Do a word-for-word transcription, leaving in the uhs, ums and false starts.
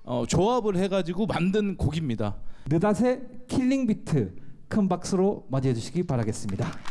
어, 조합을 해가지고 만든 곡입니다. 느닷의 킬링 비트 큰 박수로 맞이해 주시기 바라겠습니다.